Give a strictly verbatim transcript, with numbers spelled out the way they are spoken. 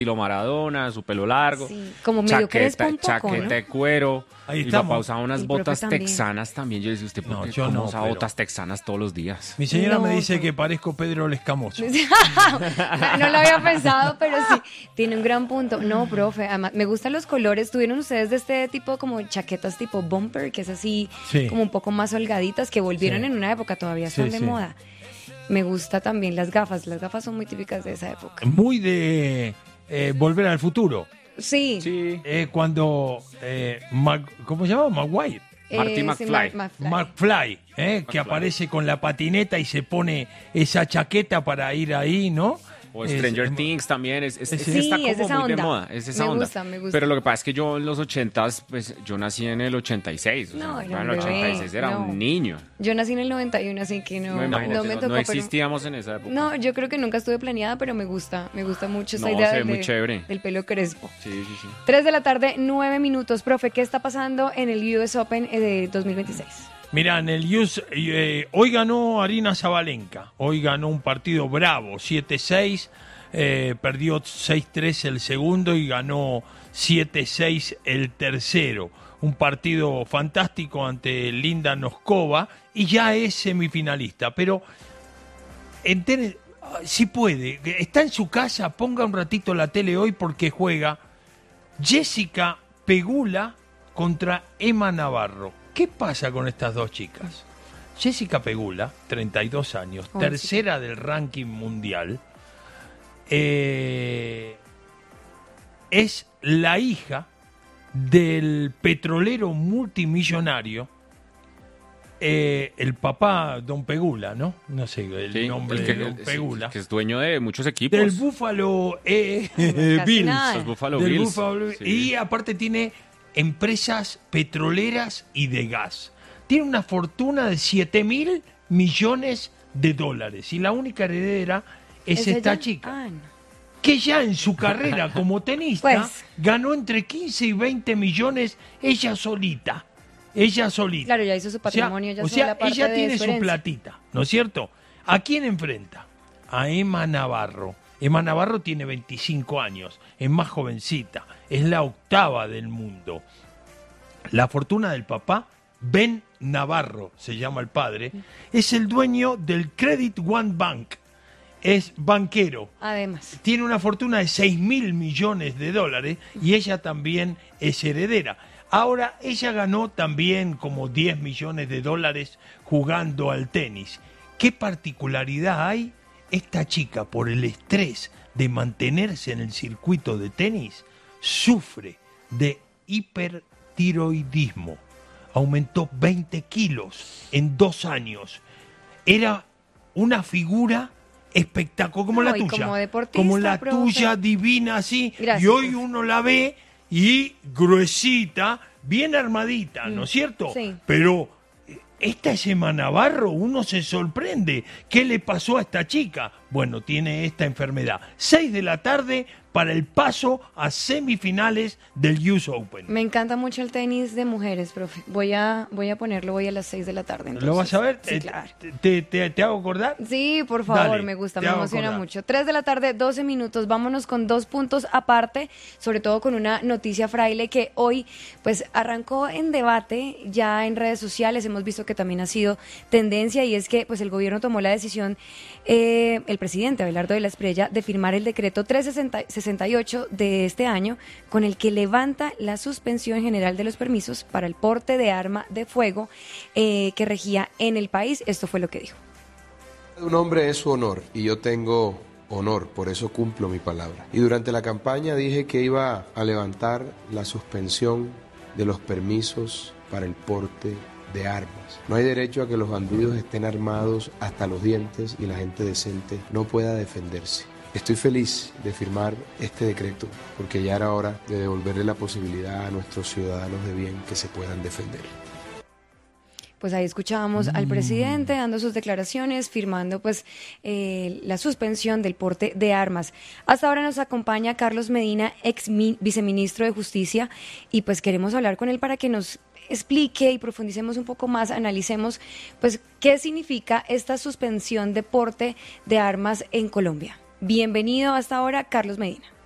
estilo Maradona, su pelo largo, Sí, como medio crespo chaqueta, un poco, chaqueta ¿no? de cuero. Ahí Y estamos. papá usaba unas El profe botas también. texanas también. Yo decía, ¿usted por No, qué yo cómo no, usa pero- botas texanas todos los días? Mi señora No, me dice pero- que parezco Pedro el Escamoso. no, no lo había pensado, pero sí, tiene un gran punto. No, profe, además, me gustan los colores. ¿Tuvieron ustedes de este tipo como chaquetas tipo bumper, que es así Sí. como un poco más holgaditas, que volvieron Sí. en una época, todavía Sí, están de sí. moda? Me gusta también las gafas, las gafas son muy típicas de esa época. Muy de eh, Volver al Futuro. Sí. Sí. Eh, cuando, eh, Mac- ¿cómo se llama? Maguire. Marty sí, McFly. Mar- McFly. McFly, ¿eh? que McFly. aparece con la patineta y se pone esa chaqueta para ir ahí, ¿no? O Es- Stranger es- Things también, es, es, Sí, es que está es como de esa muy de onda. moda, es de esa Me onda. gusta, me gusta. Pero lo que pasa es que yo en los ochentas, pues yo nací en el ochenta y seis, o sea, No, era en un el bebé, ochenta y seis era no. un niño. Yo nací en el noventa y uno, así que no, No, no, imagínate, me no, tocó. no pero- existíamos en esa época. No, yo creo que nunca estuve planeada, pero me gusta, me gusta mucho esta No, idea se ve del, muy de- chévere. del pelo crespo. Sí, sí, sí. Tres de la tarde, nueve minutos. Profe, ¿qué está pasando en el U S Open eh, de dos mil veintiséis? Mirá, en el U S, eh, hoy ganó Arina Zabalenka, hoy ganó un partido bravo, siete seis, eh, perdió seis tres el segundo y ganó siete seis el tercero. Un partido fantástico ante Linda Noskova y ya es semifinalista, pero entere- si puede, está en su casa, ponga un ratito la tele hoy porque juega Jessica Pegula contra Emma Navarro. ¿Qué pasa con estas dos chicas? Jessica Pegula, treinta y dos años, Jovencita. tercera del ranking mundial, eh, es la hija del petrolero multimillonario, eh, el papá Don Pegula, ¿no? No sé el Sí, nombre el que, de Don el- Pegula. que es dueño de muchos equipos. Del Buffalo eh, Casi Bills. nada. Los Buffalo Del Bills. Buffalo- Sí. Y aparte tiene empresas petroleras y de gas. Tiene una fortuna de siete mil millones de dólares. Y la única heredera es ¿Es esta ella? chica, Ah, no. que ya en su carrera como tenista Pues. ganó entre quince y veinte millones ella solita. Ella solita. Claro, ya hizo su O sea, patrimonio, ya o sola sea, parte ella de tiene su su herencia. platita, ¿no es cierto? ¿A quién enfrenta? A Emma Navarro. Emma Navarro tiene veinticinco años, es más jovencita, es la octava del mundo. La fortuna del papá, Ben Navarro, se llama el padre, es el dueño del Credit One Bank, es banquero. Además. Tiene una fortuna de seis mil millones de dólares y ella también es heredera. Ahora, ella ganó también como diez millones de dólares jugando al tenis. ¿Qué particularidad hay? Esta chica, por el estrés de mantenerse en el circuito de tenis, sufre de hipertiroidismo. Aumentó veinte kilos en dos años. Era una figura espectacular, como No, la y tuya. como deportista, como la profe. tuya, divina así. Gracias, y hoy profe. uno la ve y gruesita, bien armadita, ¿no es cierto? Mm, sí. Pero eh, esta es Emma Navarro, uno se sorprende. ¿Qué le pasó a esta chica? Bueno, tiene esta enfermedad. Seis de la tarde para el paso a semifinales del U S Open. Me encanta mucho el tenis de mujeres, profe. Voy a, voy a ponerlo hoy a las seis de la tarde. ¿Lo vas a ver? Sí, Eh, claro. te, te- te hago acordar? Sí, por favor, Dale, me gusta, te me hago emociona acordar. mucho. Tres de la tarde, doce minutos. Vámonos con dos puntos aparte, sobre todo con una noticia, Fraile, que hoy pues arrancó en debate ya en redes sociales. Hemos visto que también ha sido tendencia y es que pues el gobierno tomó la decisión, eh, el presidente Abelardo de la Espriella, de firmar el decreto trescientos sesenta y ocho de este año, con el que levanta la suspensión general de los permisos para el porte de arma de fuego eh, que regía en el país. Esto fue lo que dijo. Un hombre es su honor y yo tengo honor, por eso cumplo mi palabra. Y durante la campaña dije que iba a levantar la suspensión de los permisos para el porte de armas. No hay derecho a que los bandidos estén armados hasta los dientes y la gente decente no pueda defenderse. Estoy feliz de firmar este decreto porque ya era hora de devolverle la posibilidad a nuestros ciudadanos de bien que se puedan defender. Pues ahí escuchábamos al presidente dando sus declaraciones, firmando pues eh, la suspensión del porte de armas. Hasta ahora nos acompaña Carlos Medina, ex mi- viceministro de Justicia, y pues queremos hablar con él para que nos explique y profundicemos un poco más, analicemos pues qué significa esta suspensión de porte de armas en Colombia. Bienvenido hasta ahora, Carlos Medina.